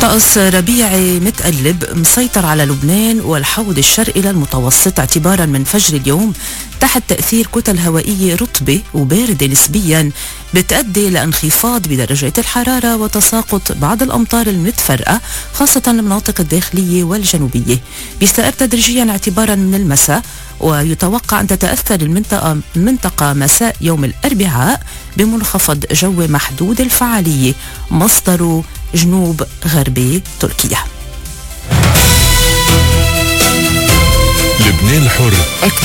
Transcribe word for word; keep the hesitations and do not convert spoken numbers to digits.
طقس ربيعي متقلب مسيطر على لبنان والحوض الشرقي للمتوسط اعتبارا من فجر اليوم تحت تأثير كتل هوائية رطبة وباردة نسبيا بتؤدي لانخفاض بدرجة الحرارة وتساقط بعض الأمطار المتفرقة خاصة المناطق الداخلية والجنوبية. بيستمر تدريجيا اعتبارا من المساء، ويتوقع أن تتأثر المنطقة, المنطقة مساء يوم الأربعاء بمنخفض جو محدود الفعالية مصدره جنوب غربي تركيا. لبنان الحر أكثر